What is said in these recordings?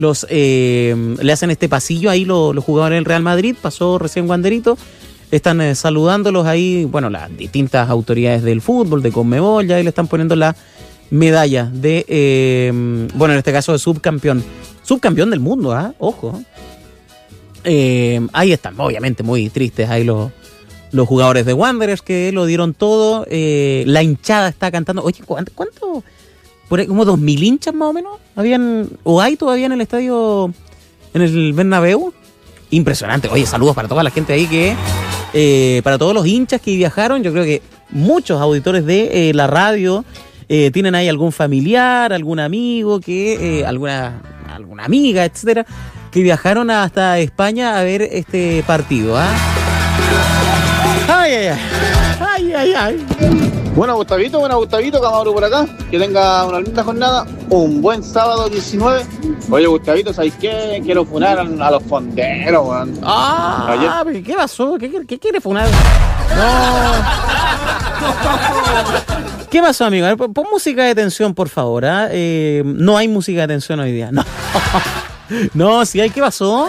le hacen este pasillo ahí los jugadores del Real Madrid. Pasó recién Wanderito. Están saludándolos ahí, bueno, las distintas autoridades del fútbol, de Conmebol, ya ahí le están poniendo la medalla de, bueno, en este caso de subcampeón del mundo, ojo. Ahí están, obviamente muy tristes ahí los jugadores de Wanderers que lo dieron todo. La hinchada está cantando. Oye, ¿cuánto? Por ahí, como 2.000 hinchas más o menos habían, o hay todavía en el estadio, en el Bernabéu. Impresionante. Oye, saludos para toda la gente ahí para todos los hinchas que viajaron. Yo creo que muchos auditores de la radio tienen ahí algún familiar, algún amigo, alguna amiga, etcétera, que viajaron hasta España a ver este partido. Ay, ay, ay. Ay, ay, ay. Buena Gustavito, Camaro por acá. Que tenga una linda jornada. Un buen sábado 19. Oye, Gustavito, ¿sabes qué? Quiero funar a los fonderos, weón. ¿Qué pasó? ¿Qué quiere funar? No. ¿Qué pasó, amigo? A ver, pon música de tensión, por favor. No hay música de tensión hoy día. No. No, si hay, ¿qué pasó?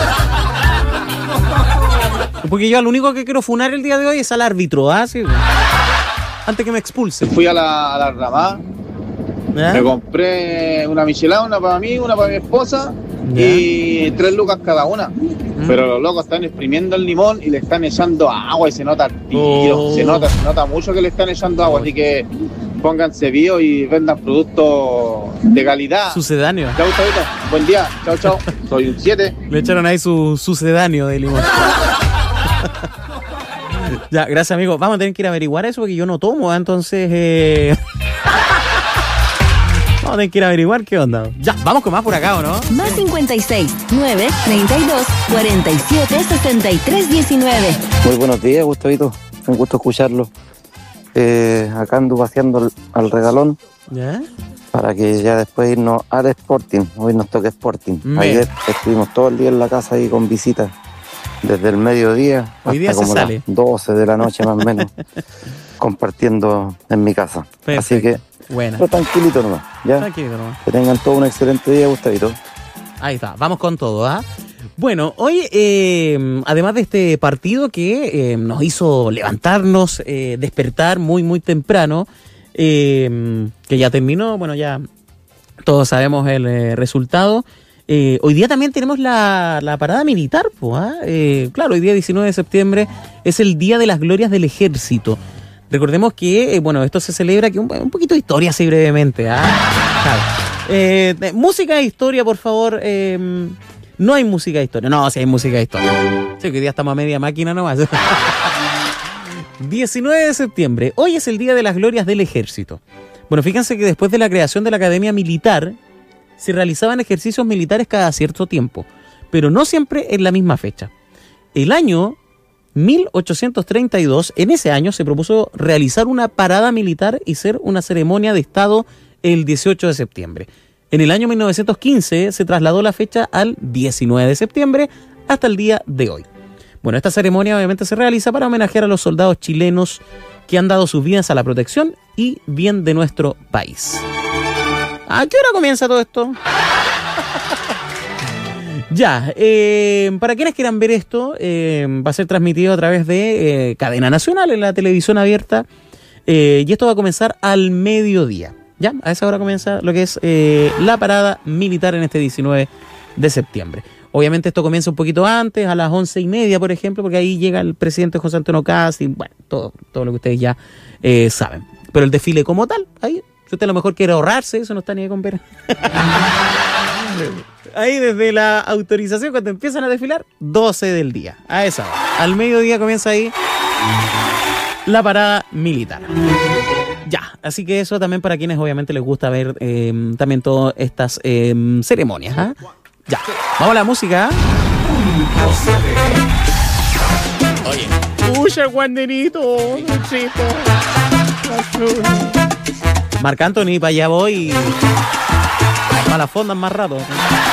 Porque yo al único que quiero funar el día de hoy es al árbitro, ¿sí? Antes que me expulse. Fui a la Ramada. Me compré una michelada, una para mí, una para mi esposa. Y 3 lucas cada una. Pero los locos están exprimiendo el limón y le están echando agua y se nota el tiro. Se nota mucho que le están echando agua. Así que pónganse bio y vendan productos de calidad. Sucedáneo. Chau, chavito. Buen día. Chau. Soy un 7. Le echaron ahí su sucedáneo de limón. Ya, gracias, amigo. Vamos a tener que ir a averiguar eso porque yo no tomo, entonces... Vamos a tener que ir a averiguar qué onda. Ya, vamos con más por acá, ¿o no? Más 56 9 32 47 63 19. Muy buenos días, Gustavito. Un gusto escucharlo. Acá ando paseando al regalón. ¿Ya? Para que ya después irnos al Sporting. Hoy nos toca Sporting. Ayer estuvimos todo el día en la casa ahí con visitas. Desde el mediodía hoy hasta día como las 12 de la noche más o menos. Compartiendo en mi casa. Perfecto. Así que buena. Pero tranquilito nomás, ¿ya? Tranquilito nomás. Que tengan todo un excelente día, Gustavito. Ahí está, vamos con todo, Bueno, hoy, además de este partido que nos hizo levantarnos, despertar muy, muy temprano, que ya terminó, bueno, ya todos sabemos el resultado. Hoy día también tenemos la parada militar, claro, hoy día 19 de septiembre es el Día de las Glorias del Ejército. Recordemos que, bueno, esto se celebra, que un poquito de historia así brevemente. Claro. Música de historia, por favor. No hay música de historia. No, sí hay música de historia. Sí, que hoy día estamos a media máquina nomás. 19 de septiembre. Hoy es el Día de las Glorias del Ejército. Bueno, fíjense que después de la creación de la Academia Militar, se realizaban ejercicios militares cada cierto tiempo, pero no siempre en la misma fecha. El año 1832, en ese año se propuso realizar una parada militar y hacer una ceremonia de Estado el 18 de septiembre. En el año 1915 se trasladó la fecha al 19 de septiembre hasta el día de hoy. Bueno, esta ceremonia obviamente se realiza para homenajear a los soldados chilenos que han dado sus vidas a la protección y bien de nuestro país. ¿A qué hora comienza todo esto? Ya, para quienes quieran ver esto, va a ser transmitido a través de Cadena Nacional en la televisión abierta, y esto va a comenzar al mediodía. Ya, a esa hora comienza lo que es la parada militar en este 19 de septiembre. Obviamente esto comienza un poquito antes, a las 11:30, por ejemplo, porque ahí llega el presidente José Antonio Kast y bueno, todo lo que ustedes ya saben. Pero el desfile como tal, ahí, si usted a lo mejor quiere ahorrarse, eso no está ni con ver. Ahí desde la autorización, cuando empiezan a desfilar, 12 del día, a esa hora. Al mediodía comienza ahí la parada militar. Ya, así que eso también para quienes obviamente les gusta ver también todas estas ceremonias. Ya, vamos a la música. Oye, ¡uy, el guanderito! Marc Anthony, para allá voy. Para las fondas más rato.